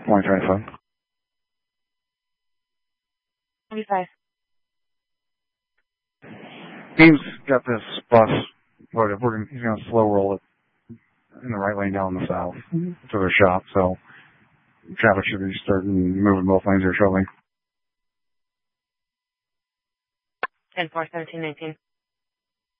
2025. 25. He's got this bus, but he's going to slow roll it in the right lane down the south to their shop, so traffic should be starting moving both lanes here shortly. 10-4, 17-19.